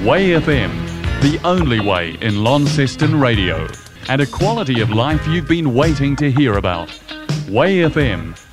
Way FM, the only way in Launceston radio, and a quality of life you've been waiting to hear about. Way FM,